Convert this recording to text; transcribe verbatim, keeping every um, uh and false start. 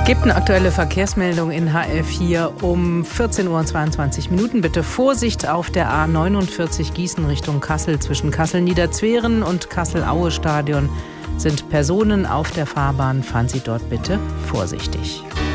Gibt eine aktuelle Verkehrsmeldung in H F hier um vierzehn Uhr und zweiundzwanzig Minuten. Bitte Vorsicht auf der A neunundvierzig Gießen Richtung Kassel. Zwischen Kassel-Niederzweren und Kassel-Aue-Stadion sind Personen auf der Fahrbahn. Fahren Sie dort bitte vorsichtig.